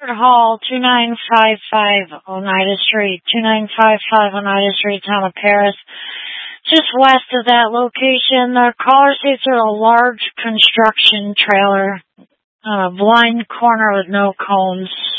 Hall, 2955 Oneida Street, 2955 Oneida Street, town of Paris. Just west of that location, the caller states are a large construction trailer, blind corner with no cones.